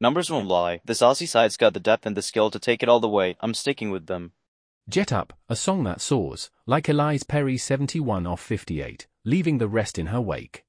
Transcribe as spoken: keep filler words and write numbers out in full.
Numbers won't lie. This Aussie side's got the depth and the skill to take it all the way. I'm sticking with them. Jet Up, a song that soars, like Elise Perry's seventy-one off fifty-eight, leaving the rest in her wake.